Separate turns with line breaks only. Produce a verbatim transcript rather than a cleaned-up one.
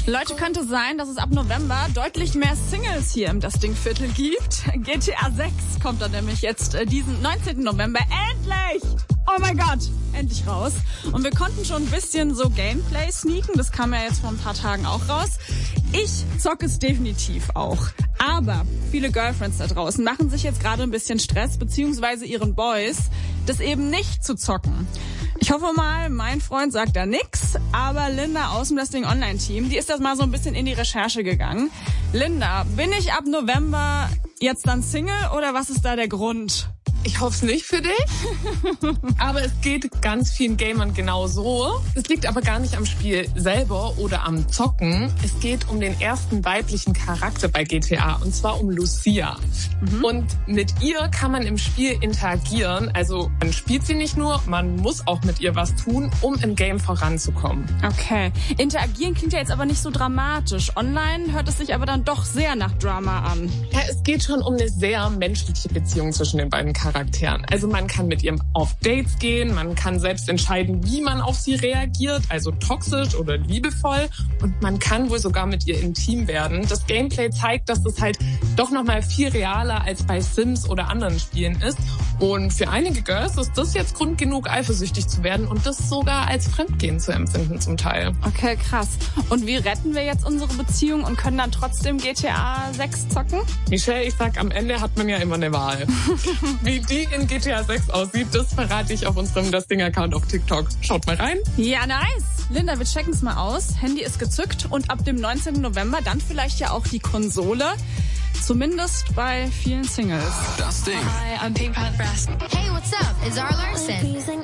Leute, könnte sein, dass es ab November deutlich mehr Singles hier im Das Ding-Viertel gibt. G T A sechs kommt dann nämlich jetzt äh, diesen neunzehnten November endlich! Oh mein Gott, endlich raus. Und wir konnten schon ein bisschen so Gameplay sneaken. Das kam ja jetzt vor ein paar Tagen auch raus. Ich zocke es definitiv auch. Aber viele Girlfriends da draußen machen sich jetzt gerade ein bisschen Stress, beziehungsweise ihren Boys, das eben nicht zu zocken. Ich hoffe mal, mein Freund sagt da nix, aber Linda aus dem Das Ding Online-Team, die ist das mal so ein bisschen in die Recherche gegangen. Linda, bin ich ab November jetzt dann Single oder was ist da der Grund?
Ich hoffe es nicht für dich, aber es geht ganz vielen Gamern genau so. Es liegt aber gar nicht am Spiel selber oder am Zocken. Es geht um den ersten weiblichen Charakter bei G T A, und zwar um Lucia. Mhm. Und mit ihr kann man im Spiel interagieren. Also man spielt sie nicht nur, man muss auch mit ihr was tun, um im Game voranzukommen.
Okay, interagieren klingt ja jetzt aber nicht so dramatisch. Online hört es sich aber dann doch sehr nach Drama an.
Ja, es geht schon um eine sehr menschliche Beziehung zwischen den beiden Charakteren. Also man kann mit ihr auf Dates gehen, man kann selbst entscheiden, wie man auf sie reagiert, also toxisch oder liebevoll, und man kann wohl sogar mit ihr intim werden. Das Gameplay zeigt, dass das halt doch nochmal viel realer als bei Sims oder anderen Spielen ist, und für einige Girls ist das jetzt Grund genug, eifersüchtig zu werden und das sogar als Fremdgehen zu empfinden zum Teil.
Okay, krass. Und wie retten wir jetzt unsere Beziehung und können dann trotzdem G T A sechs zocken?
Michelle, ich sag, am Ende hat man ja immer eine Wahl. Wie die in G T A sechs aussieht, das verrate ich auf unserem Das Ding-Account auf TikTok. Schaut mal rein.
Ja, nice. Linda, wir checken es mal aus. Handy ist gezückt und ab dem neunzehnten November dann vielleicht ja auch die Konsole. Zumindest bei vielen Singles.
Das Ding.
Hi, I'm Pink Panther.
Hey, what's up? It's Zara Larsson.